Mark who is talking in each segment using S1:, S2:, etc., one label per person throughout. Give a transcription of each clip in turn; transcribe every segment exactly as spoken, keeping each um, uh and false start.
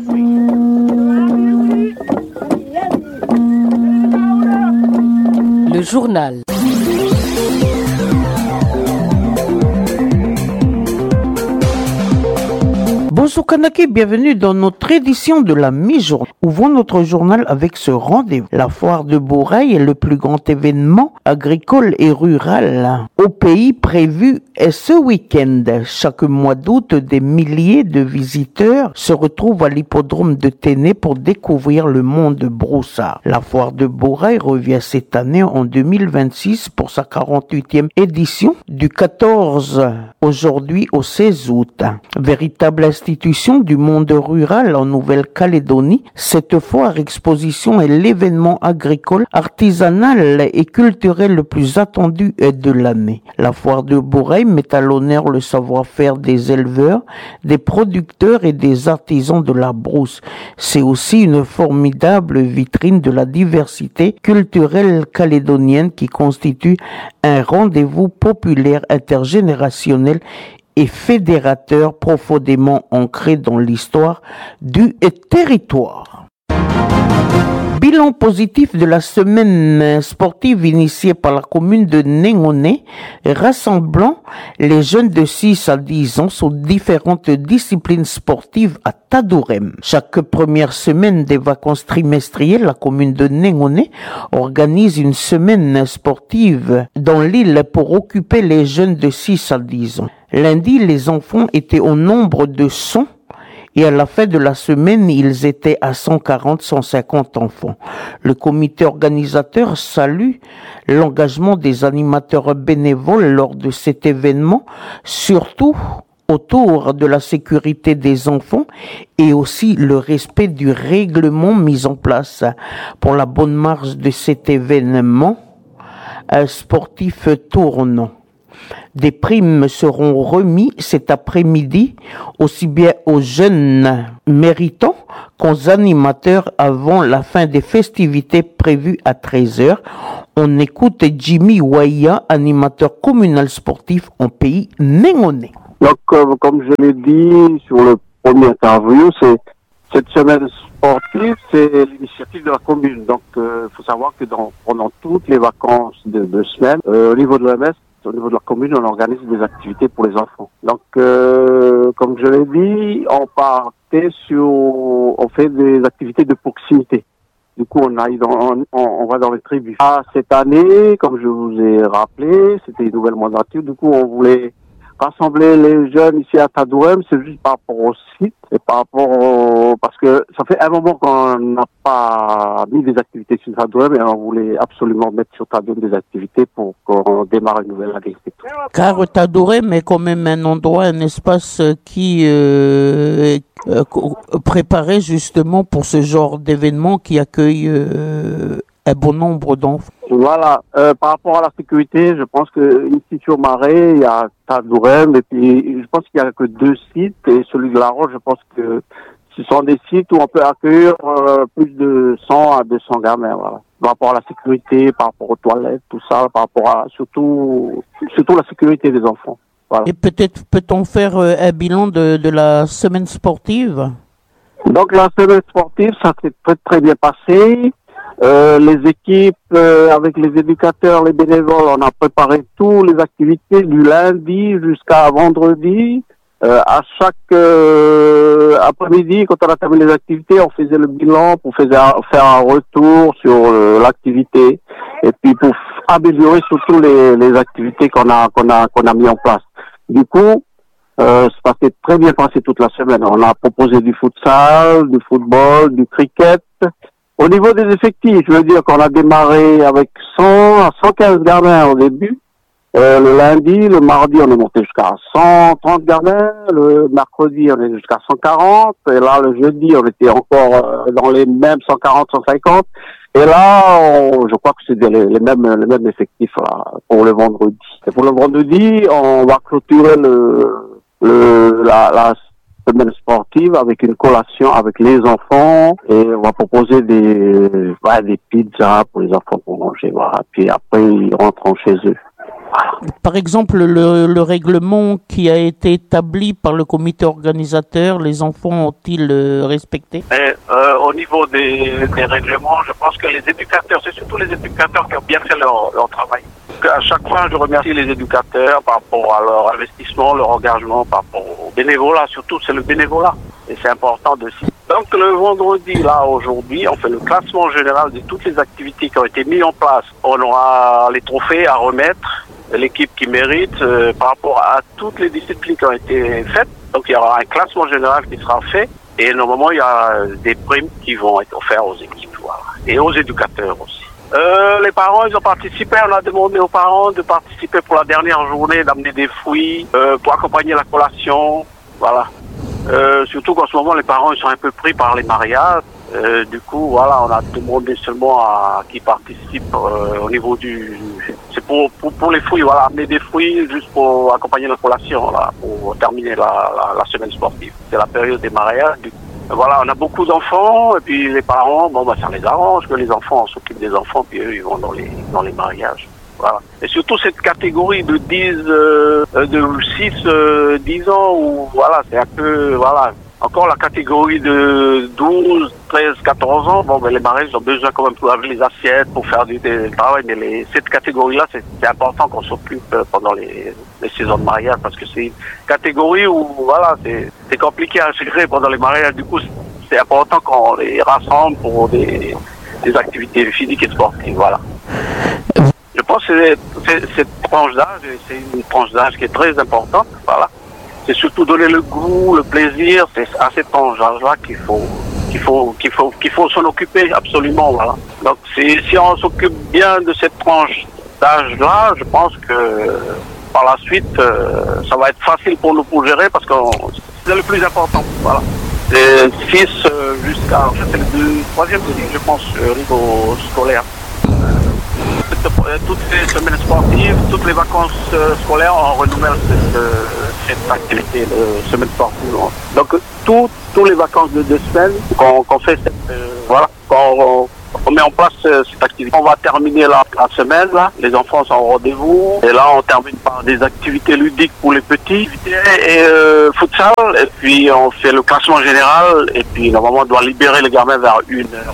S1: Le journal.
S2: Bonjour Kanaki, bienvenue dans notre édition de la mi-journée. Ouvrons notre journal avec ce rendez-vous. La foire de Bourail est le plus grand événement agricole et rural au pays prévu ce week-end. Chaque mois d'août, des milliers de visiteurs se retrouvent à l'hippodrome de Téné pour découvrir le monde broussard. La foire de Bourail revient cette année en deux mille vingt-six pour sa quarante-huitième édition du quatorze aujourd'hui au seize août. Véritable institution du monde rural en Nouvelle-Calédonie, cette foire exposition est l'événement agricole, artisanal et culturel le plus attendu de l'année. La foire de Bourail met à l'honneur le savoir-faire des éleveurs, des producteurs et des artisans de la brousse. C'est aussi une formidable vitrine de la diversité culturelle calédonienne qui constitue un rendez-vous populaire intergénérationnel et fédérateur profondément ancré dans l'histoire du territoire. Bilan positif de la semaine sportive initiée par la commune de Néngoné, rassemblant les jeunes de six à dix ans sur différentes disciplines sportives à Tadourem. Chaque première semaine des vacances trimestrielles, la commune de Néngoné organise une semaine sportive dans l'île pour occuper les jeunes de six à dix ans. Lundi, les enfants étaient au nombre de cent et à la fin de la semaine, ils étaient à cent quarante à cent cinquante enfants. Le comité organisateur salue l'engagement des animateurs bénévoles lors de cet événement, surtout autour de la sécurité des enfants et aussi le respect du règlement mis en place pour la bonne marche de cet événement sportif tournant. Des primes seront remis cet après-midi aussi bien aux jeunes méritants qu'aux animateurs avant la fin des festivités prévues à treize heures. On écoute Jimmy Waya, animateur communal sportif en pays Néngoné.
S3: Donc, euh, comme je l'ai dit sur le premier interview, c'est cette semaine sportive, c'est l'initiative de la commune. Donc, il euh, faut savoir que dans, pendant toutes les vacances de deux semaines, euh, au niveau de l'O M S, au niveau de la commune, on organise des activités pour les enfants. Donc, euh, comme je l'ai dit, on partait sur, on fait des activités de proximité. Du coup, on aille dans, on, on va dans les tribus. Ah, cette année, comme je vous ai rappelé, c'était une nouvelle mandature. Du coup, on voulait rassembler les jeunes ici à Tadourem, c'est juste par rapport au site et par rapport au... parce que ça fait un moment qu'on n'a pas mis des activités sur Tadourem et on voulait absolument mettre sur Tadourem des activités pour qu'on démarre une nouvelle agriculture.
S2: Car Tadourem est quand même un endroit, un espace qui euh, est euh, préparé justement pour ce genre d'événement qui accueille euh, un bon nombre d'enfants.
S3: Voilà, euh, par rapport à la sécurité, je pense que ici sur Marais, il y a Tadourem et puis je pense qu'il y a que deux sites et celui de La Roche, je pense que ce sont des sites où on peut accueillir euh, plus de cent à deux cents gamins, voilà. Par rapport à la sécurité, par rapport aux toilettes, tout ça, par rapport à surtout surtout la sécurité des enfants. Voilà.
S2: Et peut-être peut-on faire euh, un bilan de, de la semaine sportive?
S3: Donc la semaine sportive, ça s'est très très bien passé. Euh, les équipes, euh, avec les éducateurs, les bénévoles, on a préparé toutes les activités du lundi jusqu'à vendredi. Euh, à chaque euh, après-midi, quand on a terminé les activités, on faisait le bilan pour faire, faire un retour sur euh, l'activité et puis pour améliorer surtout les, les activités qu'on a qu'on a qu'on a mis en place. Du coup, euh, ça s'est très bien passé toute la semaine. On a proposé du futsal, du football, du cricket. Au niveau des effectifs, je veux dire qu'on a démarré avec cent à cent quinze gamins au début. Euh, le lundi, le mardi, on est monté jusqu'à cent trente gamins. Le mercredi, on est jusqu'à cent quarante. Et là, le jeudi, on était encore euh, dans les mêmes cent quarante, cent cinquante. Et là, on, je crois que c'est les, les mêmes les mêmes effectifs là, pour le vendredi. Et pour le vendredi, on va clôturer le, le la, la semaine sportive avec une collation avec les enfants et on va proposer des ouais, des pizzas pour les enfants pour manger. Voilà. Puis après, ils rentrent chez eux.
S2: Par exemple, le, le règlement qui a été établi par le comité organisateur, les enfants ont-ils euh, respecté?
S3: Mais, euh, au niveau des, des règlements, je pense que les éducateurs, c'est surtout les éducateurs qui ont bien fait leur, leur travail. À chaque fois, je remercie les éducateurs par rapport à leur investissement, leur engagement, par rapport au bénévolat. Surtout, c'est le bénévolat. Et c'est important de citer. Donc, le vendredi, là, aujourd'hui, on fait le classement général de toutes les activités qui ont été mises en place. On aura les trophées à remettre, l'équipe qui mérite, euh, par rapport à toutes les disciplines qui ont été faites. Donc, il y aura un classement général qui sera fait. Et normalement, il y a des primes qui vont être offertes aux équipes, voilà. Et aux éducateurs aussi. Euh, les parents, ils ont participé. On a demandé aux parents de participer pour la dernière journée, d'amener des fruits, euh, pour accompagner la collation. Voilà. Euh, surtout qu'en ce moment, les parents, ils sont un peu pris par les mariages. Euh, du coup, voilà, on a demandé seulement à qui participent euh, au niveau du... C'est pour, pour, pour les fruits, voilà, amener des fruits juste pour accompagner la collation, là, pour terminer la, la, la semaine sportive. C'est la période des mariages. Du coup, voilà, on a beaucoup d'enfants, et puis les parents, bon, bah, ça les arrange que les enfants s'occupent des enfants, puis eux, ils vont dans les, dans les mariages. Voilà. Et surtout cette catégorie de dix, euh, de six, euh, dix ans, où, voilà, c'est un peu, voilà, encore la catégorie de douze, treize, quatorze ans, bon, ben, les mariages ont besoin quand même pour laver les assiettes, pour faire du, du travail, mais les, cette catégorie-là, c'est, c'est important qu'on s'occupe pendant les, les saisons de mariage, parce que c'est une catégorie où, voilà, c'est, c'est compliqué à gérer pendant les mariages. Du coup, c'est important qu'on les rassemble pour des, des activités physiques et sportives, voilà. Je pense que c'est, c'est, cette tranche d'âge, c'est une tranche d'âge qui est très importante, voilà. C'est surtout donner le goût, le plaisir, c'est à cette tranche d'âge-là qu'il faut, qu'il faut, qu'il faut, qu'il faut s'en occuper absolument, voilà. Donc, si, si on s'occupe bien de cette tranche d'âge-là, je pense que par la suite, euh, ça va être facile pour nous pour gérer parce que c'est le plus important, voilà. Les six euh, jusqu'à, c'est le troisième, je pense, au niveau scolaire. Toutes les semaines sportives, toutes les vacances euh, scolaires, on renouvelle cette, euh, cette activité de semaine sportive. Donc, tout, tous les vacances de deux semaines qu'on, qu'on fait, cette, euh, voilà, qu'on on met en place euh, cette activité. On va terminer la, la semaine, là, les enfants sont au rendez-vous, et là on termine par des activités ludiques pour les petits, et euh, futsal, et puis on fait le classement général, et puis normalement on doit libérer les gamins vers une heure.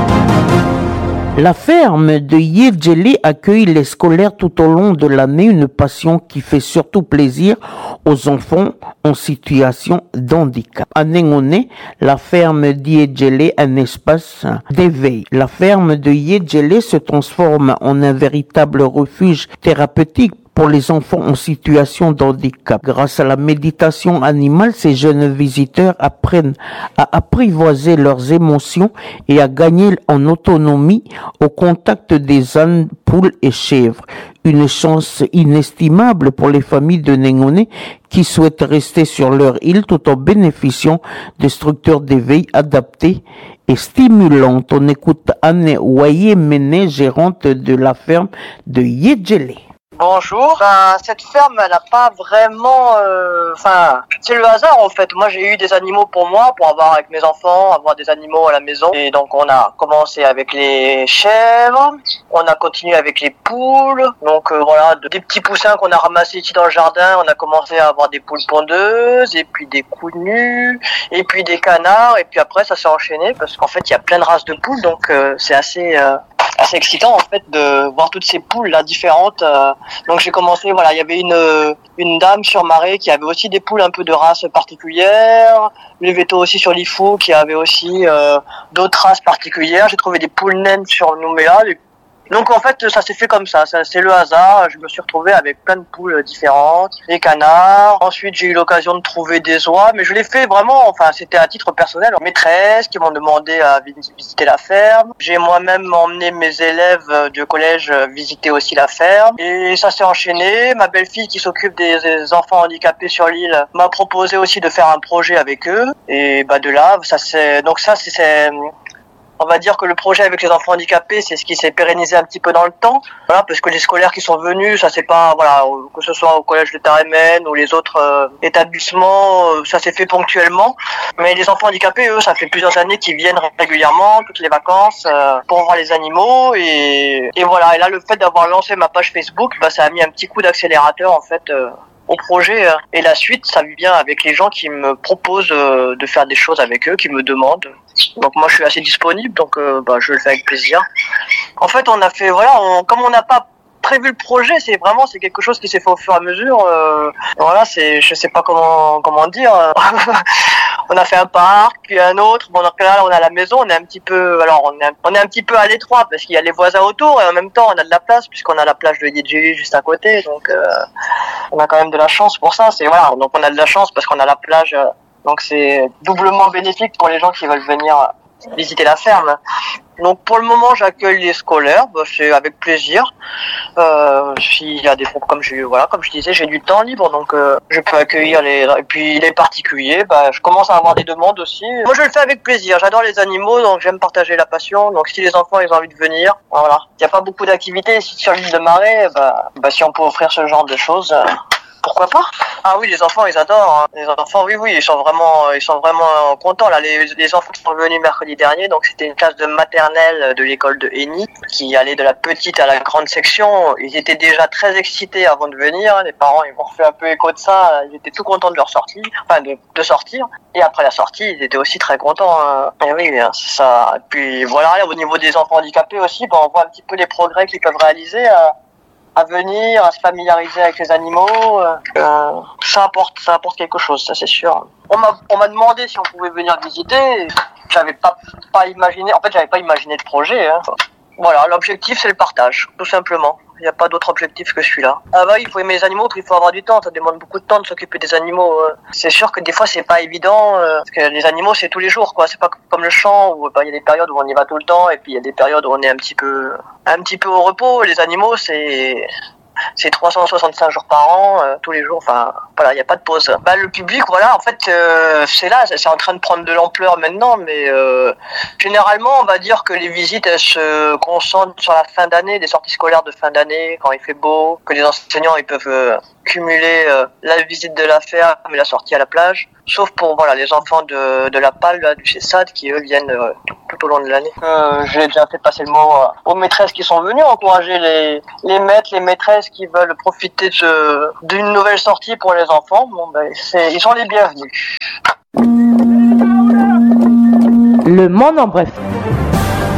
S2: La ferme de Yedjele accueille les scolaires tout au long de l'année, une passion qui fait surtout plaisir aux enfants en situation d'handicap. À Nengone, la ferme d'Yedjele est un espace d'éveil. La ferme de Yedjele se transforme en un véritable refuge thérapeutique pour les enfants en situation de handicap. Grâce à la méditation animale, ces jeunes visiteurs apprennent à apprivoiser leurs émotions et à gagner en autonomie au contact des ânes, poules et chèvres. Une chance inestimable pour les familles de Nengone qui souhaitent rester sur leur île tout en bénéficiant de structures d'éveil adaptées et stimulantes. On écoute Anne Wayemene, gérante de la ferme de Yedjele.
S4: Bonjour. Ben, cette ferme, elle n'a pas vraiment... Enfin, euh, c'est le hasard en fait. Moi, j'ai eu des animaux pour moi, pour avoir avec mes enfants, avoir des animaux à la maison. Et donc, on a commencé avec les chèvres, on a continué avec les poules. Donc, euh, voilà, des petits poussins qu'on a ramassés ici dans le jardin. On a commencé à avoir des poules pondeuses, et puis des cougnues, et puis des canards. Et puis après, ça s'est enchaîné parce qu'en fait, il y a plein de races de poules. Donc, euh, c'est assez... Euh, assez excitant en fait de voir toutes ces poules là différentes. Donc j'ai commencé, voilà, il y avait une une dame sur Marais qui avait aussi des poules un peu de race particulière, le veto aussi sur l'Ifou qui avait aussi euh, d'autres races particulières. J'ai trouvé des poules naines sur Nouméa. Donc en fait ça s'est fait comme ça, ça c'est le hasard. Je me suis retrouvé avec plein de poules différentes, des canards. Ensuite j'ai eu l'occasion de trouver des oies, mais je l'ai fait vraiment, enfin c'était à titre personnel. Maîtresses qui m'ont demandé à visiter la ferme. J'ai moi-même emmené mes élèves du collège visiter aussi la ferme. Et ça s'est enchaîné. Ma belle-fille qui s'occupe des enfants handicapés sur l'île m'a proposé aussi de faire un projet avec eux. Et bah de là, ça c'est donc ça c'est, c'est on va dire que le projet avec les enfants handicapés, c'est ce qui s'est pérennisé un petit peu dans le temps. Voilà, parce que les scolaires qui sont venus, ça c'est pas, voilà, que ce soit au collège de Tarémen ou les autres euh, établissements, euh, ça s'est fait ponctuellement. Mais les enfants handicapés, eux, ça fait plusieurs années qu'ils viennent régulièrement, toutes les vacances, euh, pour voir les animaux. Et, et voilà. Et là, le fait d'avoir lancé ma page Facebook, bah, ça a mis un petit coup d'accélérateur en fait. Euh, au projet, et la suite ça vient avec les gens qui me proposent de faire des choses avec eux, qui me demandent. Donc moi je suis assez disponible, donc euh, bah, je le fais avec plaisir. En fait on a fait, voilà, on, comme on n'a pas prévu le projet, c'est vraiment c'est quelque chose qui s'est fait au fur et à mesure. Euh, voilà, c'est, je sais pas comment comment dire. On a fait un parc, puis un autre. Bon, donc là, on a la maison, on est un petit peu, alors on est, on est un petit peu à l'étroit parce qu'il y a les voisins autour et en même temps on a de la place puisqu'on a la plage de Yidji juste à côté. Donc euh, on a quand même de la chance pour ça. C'est voilà, donc on a de la chance parce qu'on a la plage. Euh, donc c'est doublement bénéfique pour les gens qui veulent venir visiter la ferme. Donc pour le moment j'accueille les scolaires, bah, c'est avec plaisir. Euh, s'il y a des comme je voilà comme je disais j'ai du temps libre donc euh, je peux accueillir les et puis les particuliers, bah je commence à avoir des demandes aussi. Moi je le fais avec plaisir, j'adore les animaux donc j'aime partager la passion. Donc si les enfants ils ont envie de venir, voilà, il y a pas beaucoup d'activités ici sur l'île de Marais, bah, bah si on peut offrir ce genre de choses. Euh, Pourquoi pas? Ah oui, les enfants, ils adorent. Hein. Les enfants, oui, oui, ils sont vraiment, ils sont vraiment contents. Là, les, les enfants sont venus mercredi dernier, donc c'était une classe de maternelle de l'école de Henny qui allait de la petite à la grande section. Ils étaient déjà très excités avant de venir. Les parents, ils m'ont fait un peu écho de ça. Ils étaient tout contents de leur sortie, enfin de, de sortir. Et après la sortie, ils étaient aussi très contents. Hein. Et oui, c'est ça. Et puis voilà, là, au niveau des enfants handicapés aussi, ben, on voit un petit peu les progrès qu'ils peuvent réaliser. Euh, à venir, à se familiariser avec les animaux, euh, ça apporte, ça apporte quelque chose, ça c'est sûr. On m'a, on m'a demandé si on pouvait venir visiter. J'avais pas, pas imaginé, en fait, j'avais pas imaginé de projet. Hein. Voilà, l'objectif c'est le partage, tout simplement. Il n'y a pas d'autre objectif que celui-là. Ah bah il faut aimer les animaux, puis il faut avoir du temps. Ça demande beaucoup de temps de s'occuper des animaux. C'est sûr que des fois c'est pas évident, parce que les animaux c'est tous les jours, quoi. C'est pas comme le champ où bah, il y a des périodes où on y va tout le temps, et puis il y a des périodes où on est un petit peu, un petit peu au repos. Les animaux c'est c'est trois cent soixante-cinq jours par an, euh, tous les jours, enfin, voilà, il n'y a pas de pause. Bah, le public, voilà, en fait, euh, c'est là, c'est en train de prendre de l'ampleur maintenant, mais euh, généralement, on va dire que les visites, elles se concentrent sur la fin d'année, les sorties scolaires de fin d'année, quand il fait beau, que les enseignants, ils peuvent euh, cumuler euh, la visite de la ferme et la sortie à la plage, sauf pour, voilà, les enfants de, de la Palle, là, du chez S A D, qui, eux, viennent euh, tout, tout au long de l'année. Euh, j'ai déjà fait passer le mot euh, aux maîtresses qui sont venues, encourager les, les maîtres, les maîtresses qui veulent profiter de, d'une nouvelle sortie pour les enfants. Bon, ben, c'est, ils sont les bienvenus.
S1: Le monde en bref.